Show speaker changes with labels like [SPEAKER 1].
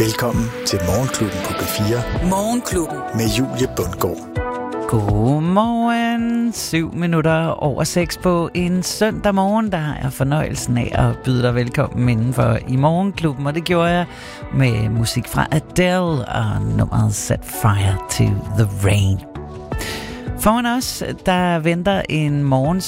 [SPEAKER 1] Velkommen til Morgenklubben på P4.
[SPEAKER 2] Morgenklubben.
[SPEAKER 1] Med Julie Bundgaard.
[SPEAKER 3] Godmorgen. 7:07 på en søndag morgen. Der har jeg fornøjelsen af at byde dig velkommen indenfor i Morgenklubben. Og det gjorde jeg med musik fra Adele og nummeret Set Fire to the Rain. Foran os, der venter en morgen,